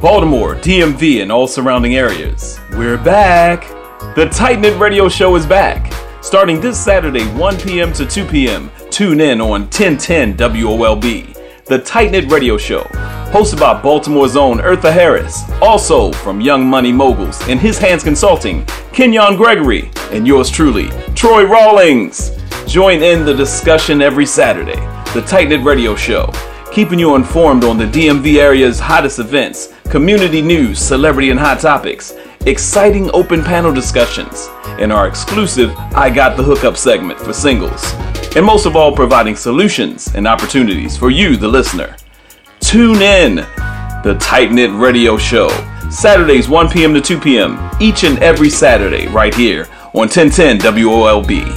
Baltimore, DMV, and all surrounding areas. We're back! The Tight Knit Radio Show is back. Starting this Saturday, 1 p.m. to 2 p.m., tune in on 1010 WOLB. The Tight Knit Radio Show, hosted by Baltimore's own Eartha Harris. Also from Young Money Moguls and His Hands Consulting, Kenyon Gregory, and yours truly, Troy Rawlings. Join in the discussion every Saturday. The Tight Knit Radio Show, keeping you informed on the DMV area's hottest events, community news, celebrity and hot topics, exciting open panel discussions, and our exclusive I Got the Hookup segment for singles. And most of all, providing solutions and opportunities for you, the listener. Tune in. The Tight Knit Radio Show. Saturdays, 1 p.m. to 2 p.m. Each and every Saturday right here on 1010 WOLB.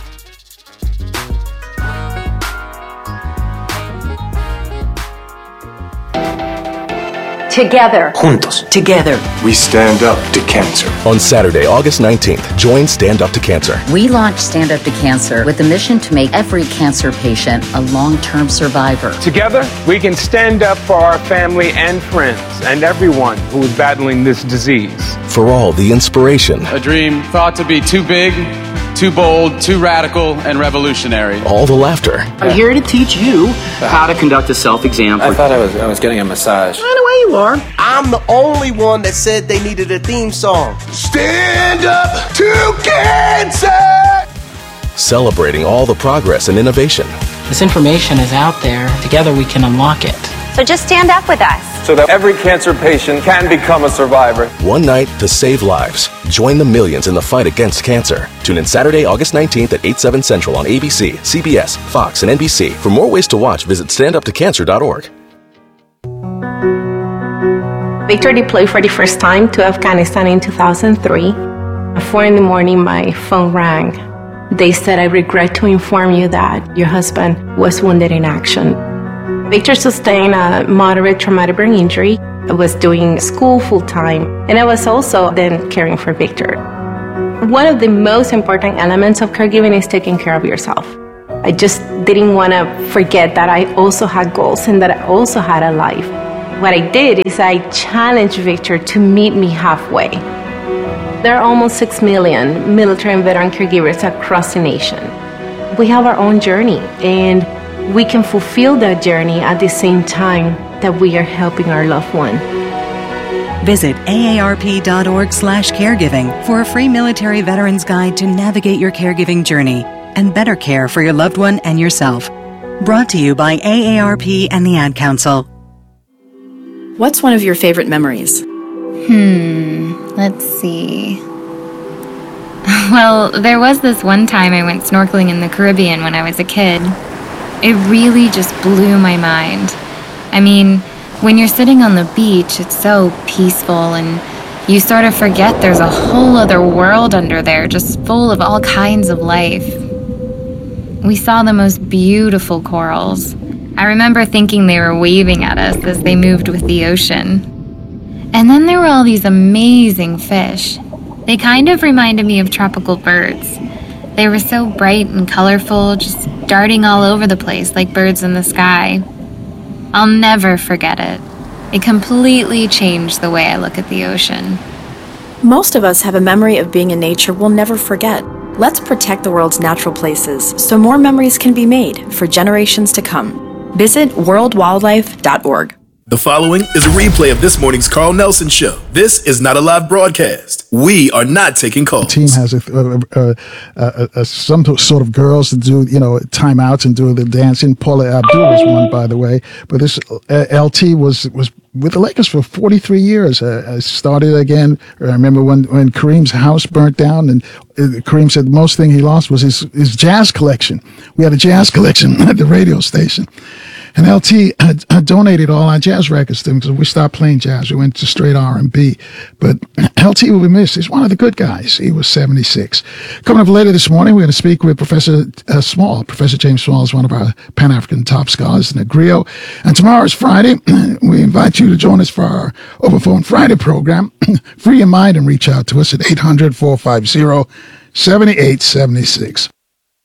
Together. Juntos. Together. We stand up to cancer. On Saturday, August 19th, join Stand Up to Cancer. We launched Stand Up to Cancer with the mission to make every cancer patient a long-term survivor. Together, we can stand up for our family and friends and everyone who is battling this disease. For all the inspiration. A dream thought to be too big, too bold, too radical, and revolutionary. All the laughter. I'm here to teach you how to conduct a self-exam. I thought I was getting a massage. I know where you are. I'm the only one that said they needed a theme song. Stand up to cancer! Celebrating all the progress and innovation. This information is out there. Together we can unlock it. So just stand up with us. So that every cancer patient can become a survivor. One night to save lives. Join the millions in the fight against cancer. Tune in Saturday, August 19th at 8, 7 Central on ABC, CBS, Fox, and NBC. For more ways to watch, visit standuptocancer.org. Victor deployed for the first time to Afghanistan in 2003. At 4 in the morning, my phone rang. They said, "I regret to inform you that your husband was wounded in action." Victor sustained a moderate traumatic brain injury. I was doing school full-time, and I was also then caring for Victor. One of the most important elements of caregiving is taking care of yourself. I just didn't want to forget that I also had goals and that I also had a life. What I did is I challenged Victor to meet me halfway. There are almost 6 million military and veteran caregivers across the nation. We have our own journey, and we can fulfill that journey at the same time that we are helping our loved one. Visit aarp.org/caregiving for a free military veterans guide to navigate your caregiving journey and better care for your loved one and yourself. Brought to you by AARP and the Ad Council. What's one of your favorite memories? Let's see. Well, there was this one time I went snorkeling in the Caribbean when I was a kid. It really just blew my mind. I mean, when you're sitting on the beach, it's so peaceful and you sort of forget there's a whole other world under there, just full of all kinds of life. We saw the most beautiful corals. I remember thinking they were waving at us as they moved with the ocean. And then there were all these amazing fish. They kind of reminded me of tropical birds. They were so bright and colorful, just darting all over the place like birds in the sky. I'll never forget it. It completely changed the way I look at the ocean. Most of us have a memory of being in nature we'll never forget. Let's protect the world's natural places so more memories can be made for generations to come. Visit worldwildlife.org. The following is a replay of this morning's Carl Nelson Show. This is not a live broadcast. We are not taking calls. The team has some sort of girls to do, timeouts and do the dancing. Paula Abdul was one, by the way. But this LT was with the Lakers for 43 years. Started again. I remember when Kareem's house burnt down, and Kareem said the most thing he lost was his jazz collection. We had a jazz collection at the radio station. And LT donated all our jazz records to him because we stopped playing jazz. We went to straight R&B. But LT will be missed. He's one of the good guys. He was 76. Coming up later this morning, we're going to speak with Professor Small. Professor James Small is one of our Pan-African top scholars in the griot. And tomorrow is Friday. We invite you to join us for our Overphone Friday program. Free your mind and reach out to us at 800-450-7876.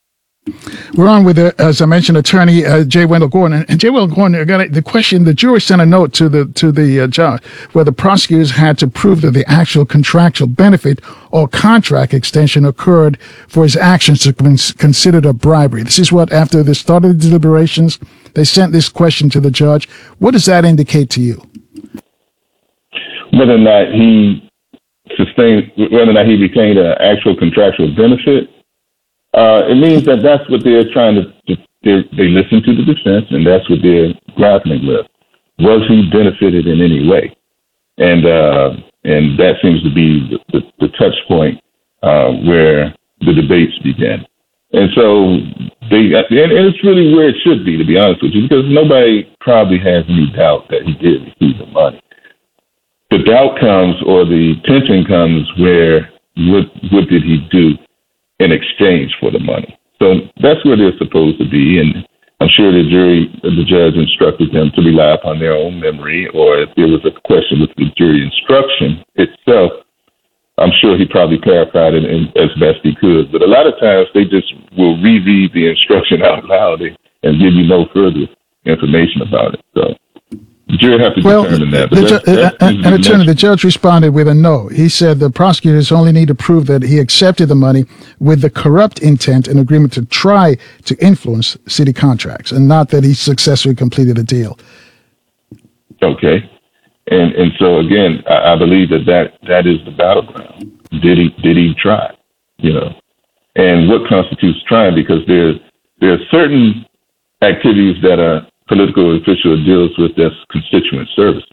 We're on with, as I mentioned, attorney J. Wendell Gordon. And J. Wendell Gordon, the question, the jury sent a note to the judge where the prosecutors had to prove that the actual contractual benefit or contract extension occurred for his actions to be considered a bribery. This is what, after the start of the deliberations, they sent this question to the judge. What does that indicate to you? Whether or not he retained an actual contractual benefit, it means that that's what they're trying to. They listen to the defense, and that's what they're grappling with. Was he benefited in any way? And that seems to be the touch point where the debates begin. And so and it's really where it should be, to be honest with you, because nobody probably has any doubt that he did receive the money. The doubt comes, or the tension comes, where what did he do in exchange for the money? So that's where they're supposed to be, and I'm sure the judge instructed them to rely upon their own memory, or if there was a question with the jury instruction itself, I'm sure he probably clarified it as best he could. But a lot of times they just will reread the instruction out loud and give you no further information about it. So the jury have to determine that. Attorney, the judge responded with a no. He said the prosecutors only need to prove that he accepted the money with the corrupt intent and agreement to try to influence city contracts, and not that he successfully completed a deal. Okay. And so again, I believe that is the battleground. Did he try? And what constitutes trying? Because there are certain activities that a political official deals with as constituent services,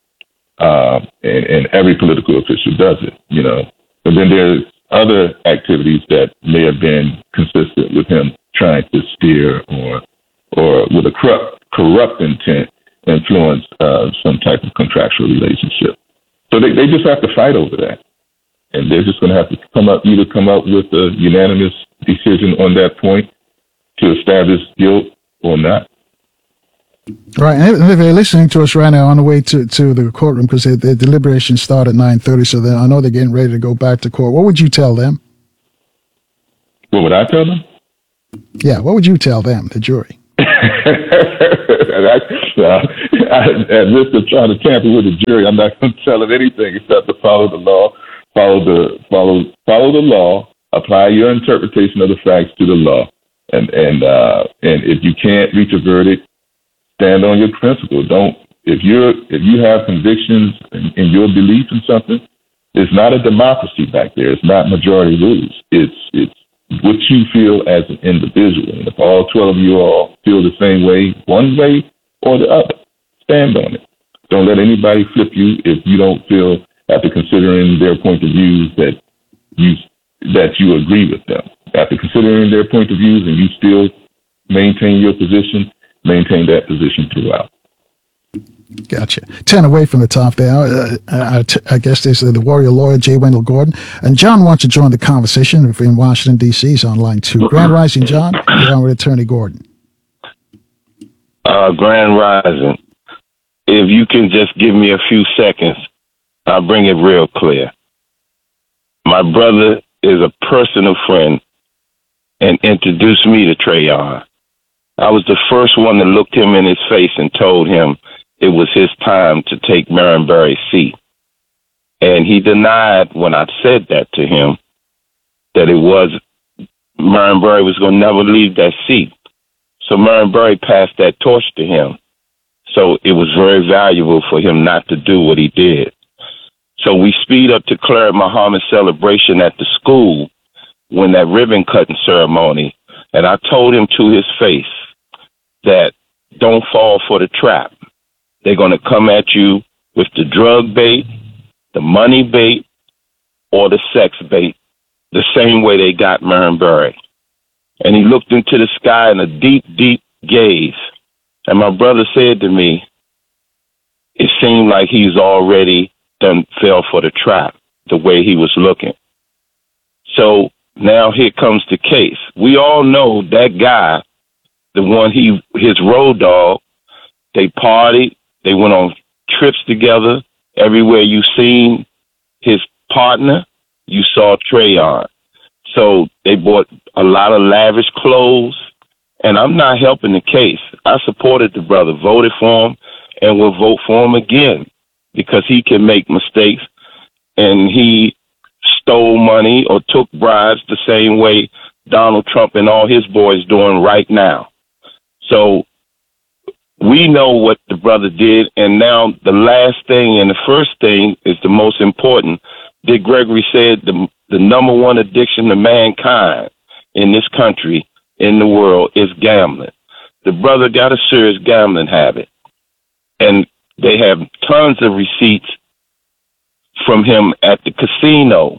and every political official does it. But then there's other activities that may have been consistent with him trying to steer or with a corrupt intent influence some type of contractual relationship. So they just have to fight over that. And they're just going to have to come up with a unanimous decision on that point to establish guilt or not. Right, and if they're listening to us right now on the way to the courtroom, because the deliberations start at 9:30, so I know they're getting ready to go back to court. What would you tell them? What would I tell them? Yeah, what would you tell them, the jury? At risk of trying to tamper with the jury, I'm not going to tell them anything except to follow the law, follow the law, apply your interpretation of the facts to the law, and if you can't reach a verdict, stand on your principle. If you have convictions in your belief in something, it's not a democracy back there. It's not majority rules. It's what you feel as an individual. And if all 12 of you all feel the same way, one way or the other, stand on it. Don't let anybody flip you if you don't feel, after considering their point of views, that you agree with them. After considering their point of views and you still maintain your position, maintain that position throughout. Gotcha. 10 away from the top there. I guess there's the warrior lawyer, J. Wendell Gordon. And John wants to join the conversation in Washington, D.C. He's on line 2. Grand Rising, John. You're on with Attorney Gordon. Grand Rising. If you can just give me a few seconds, I'll bring it real clear. My brother is a personal friend and introduced me to Trayon. I was the first one that looked him in his face and told him it was his time to take Marion seat. And he denied when I said that to him, that Marion was going to never leave that seat. So Marion passed that torch to him. So it was very valuable for him not to do what he did. So we speed up to Clara Muhammad celebration at the school when that ribbon cutting ceremony. And I told him to his face that don't fall for the trap. They're going to come at you with the drug bait, the money bait, or the sex bait, the same way they got Marion. And he looked into the sky in a deep, deep gaze. And my brother said to me, it seemed like he's already done fell for the trap, the way he was looking. So now here comes the case. We all know that guy, the one his road dog, they partied, they went on trips together. Everywhere you seen his partner, you saw Trayon. So they bought a lot of lavish clothes, and I'm not helping the case. I supported the brother, voted for him, and will vote for him again because he can make mistakes, and he stole money or took bribes the same way Donald Trump and all his boys doing right now. So we know what the brother did, and now the last thing and the first thing is the most important. Dick Gregory said the number one addiction to mankind in this country, in the world, is gambling. The brother got a serious gambling habit, and they have tons of receipts from him at the casino,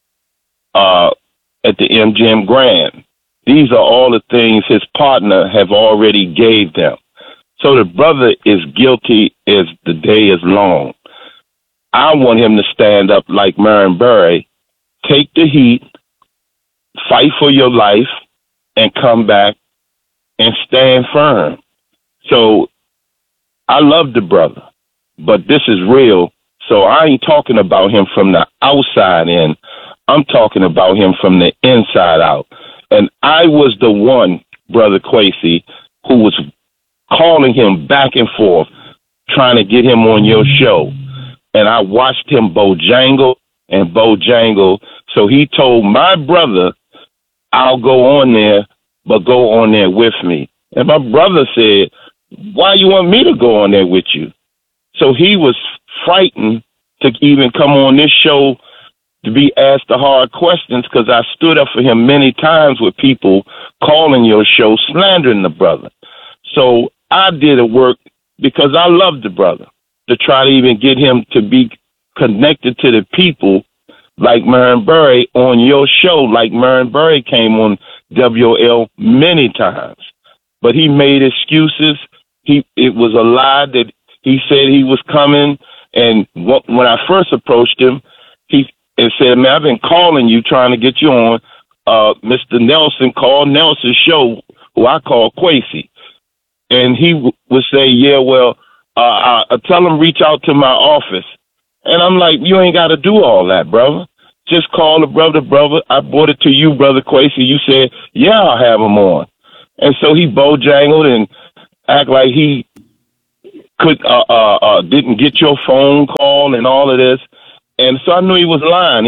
at the MGM Grand. These are all the things his partner have already gave them. So the brother is guilty as the day is long. I want him to stand up like Marion Barry, take the heat, fight for your life, and come back and stand firm. So I love the brother, but this is real. So I ain't talking about him from the outside in. I'm talking about him from the inside out. And I was the one, Brother Kwesi, who was calling him back and forth, trying to get him on your show. And I watched him bojangle and bojangle. So he told my brother, I'll go on there, but go on there with me. And my brother said, why you want me to go on there with you? So he was frightened to even come on this show to be asked the hard questions, because I stood up for him many times with people calling your show, slandering the brother. So I did a work because I loved the brother, to try to even get him to be connected to the people like Marion Barry on your show, like Marion Barry came on WOL many times. But he made excuses. It was a lie that he said he was coming. And when I first approached him, he said, man, I've been calling you, trying to get you on. Mr. Nelson called Nelson's show, who I call Kwesi. And he would say, yeah, well, tell him reach out to my office. And I'm like, you ain't got to do all that, brother. Just call the brother. I brought it to you, Brother Kwesi. You said, yeah, I'll have him on. And so he bojangled and act like he could didn't get your phone call and all of this. And so I knew he was lying.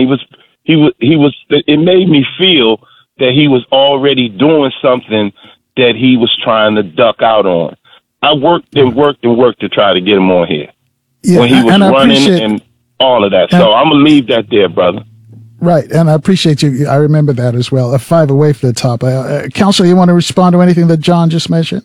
It made me feel that he was already doing something that he was trying to duck out on. I worked to try to get him on here when he was running and all of that. So I'm going to leave that there, brother. Right, and I appreciate you. I remember that as well. A 5 away from the top. Counselor, you want to respond to anything that John just mentioned?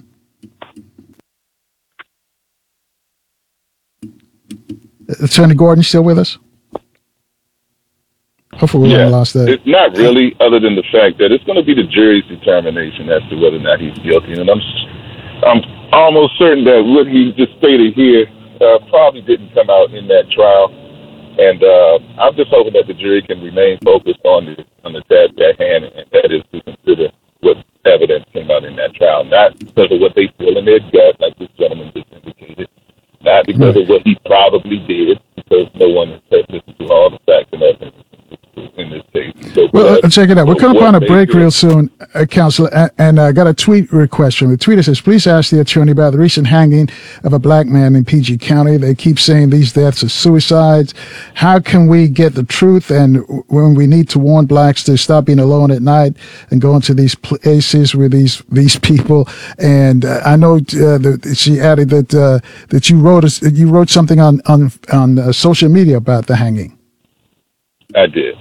Attorney Gordon, still with us? Hopefully we haven't lost that. It's not really, other than the fact that it's going to be the jury's determination as to whether or not he's guilty. And I'm almost certain that what he just stated here probably didn't come out in that trial. And I'm just hoping that the jury can remain focused on the task at hand, and that is to consider what evidence came out in that trial, not because of what they feel in their gut, like this gentleman just indicated, not because of what he probably did, because no one has listened to all the facts and evidence in this case. So, well, check it out. We're coming up on a break real soon, Counselor, and I got a tweet request from the tweeter. Says, please ask the attorney about the recent hanging of a black man in PG County. They keep saying these deaths are suicides. How can we get the truth? And when we need to warn blacks to stop being alone at night and go into these places with these people. And I know she added that you wrote something on social media about the hanging. I did.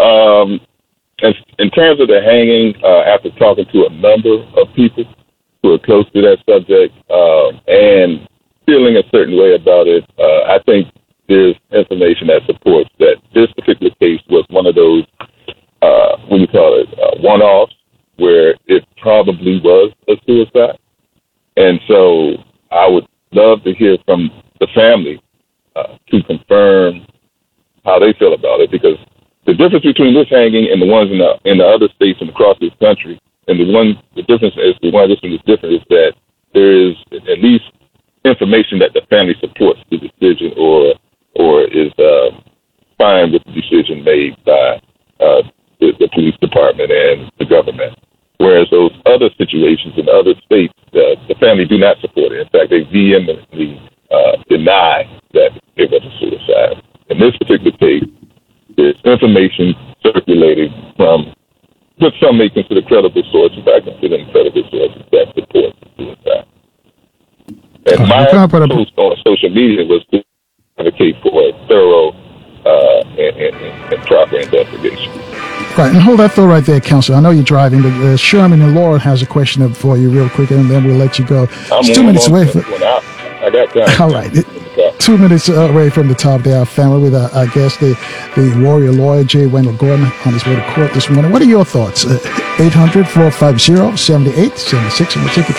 In terms of the hanging, after talking to a number of people who are close to that subject and feeling a certain way about it, I think there's information that supports that this particular case was one of those, one-offs, where it probably was a suicide. And so I would love to hear from the family to confirm how they feel about it, because the difference between this hanging and the ones in the other states and across this country, and the difference is the one this one is different, is that there is at least information that the family supports the decision or is fine with the decision made by the police department family do not support it. In fact, they vehemently deny that it was a suicide. In this particular case, there's information circulated from what some may consider credible sources. I consider them credible sources that support suicide. And my post on social media was to advocate for a thorough and proper investigation. Right, and hold that thought right there, Counselor. I know you're driving, but Sherman and Laura has a question for you real quick, and then we'll let you go. It's 2 minutes away from... I got time. All right. 2 minutes away from the top of the hour, family, with our guest, the warrior lawyer, J. Wendell Gordon, on his way to court this morning. What are your thoughts? 800-450-7876, and we'll take it